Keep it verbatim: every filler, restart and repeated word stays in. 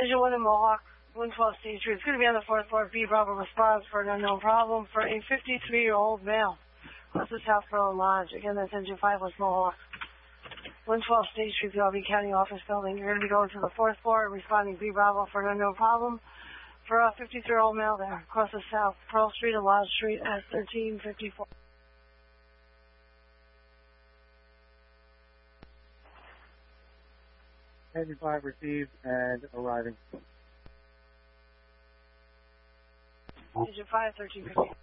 Engine one in Mohawk, one twelve State Street. It's going to be on the fourth floor. B Bravo response for an unknown problem for a fifty-three-year-old male. That's the South Berlin Lodge. Again, that's Engine five West Mohawk. one twelve State Street, the Albany County Office Building. You're going to be going to the fourth floor and responding B Bravo for an unknown problem for a fifty-three-year-old male there across the South Pearl Street and Lodge Street at thirteen fifty-four. Engine five received and arriving. Engine five, thirteen fifty.